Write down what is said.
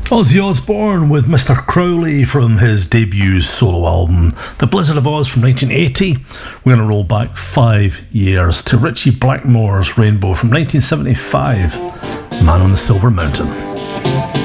Ozzy Osbourne with Mr. Crowley from his debut solo album, The Blizzard of Oz from 1980. We're going to roll back 5 years to Ritchie Blackmore's Rainbow from 1975, Man on the Silver Mountain.